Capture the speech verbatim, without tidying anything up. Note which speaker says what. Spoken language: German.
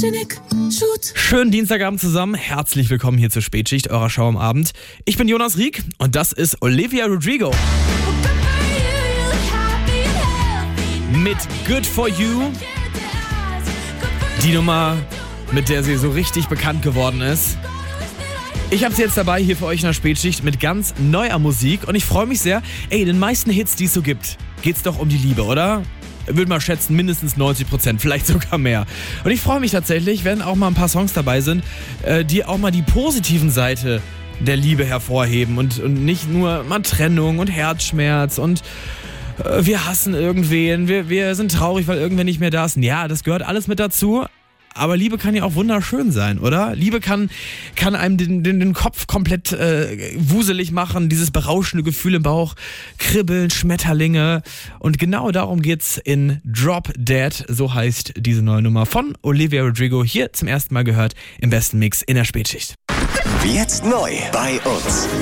Speaker 1: Schönen Dienstagabend zusammen, herzlich willkommen hier zur Spätschicht, eurer Show am Abend. Ich bin Jonas Rieck und das ist Olivia Rodrigo. Mit Good For You, die Nummer, mit der sie so richtig bekannt geworden ist. Ich habe sie jetzt dabei hier für euch in der Spätschicht mit ganz neuer Musik und ich freue mich sehr. Ey, in den meisten Hits, die es so gibt, geht's doch um die Liebe, oder? Würde mal schätzen, mindestens neunzig Prozent, vielleicht sogar mehr. Und ich freue mich tatsächlich, wenn auch mal ein paar Songs dabei sind, die auch mal die positiven Seite der Liebe hervorheben und, und nicht nur mal Trennung und Herzschmerz und äh, wir hassen irgendwen, wir, wir sind traurig, weil irgendwer nicht mehr da ist. Ja, das gehört alles mit dazu. Aber Liebe kann ja auch wunderschön sein, oder? Liebe kann, kann einem den, den, den Kopf komplett äh, wuselig machen, dieses berauschende Gefühl im Bauch, Kribbeln, Schmetterlinge. Und genau darum geht's in Drop Dead, so heißt diese neue Nummer von Olivia Rodrigo, hier zum ersten Mal gehört im besten Mix in der Spätschicht.
Speaker 2: Jetzt neu bei uns.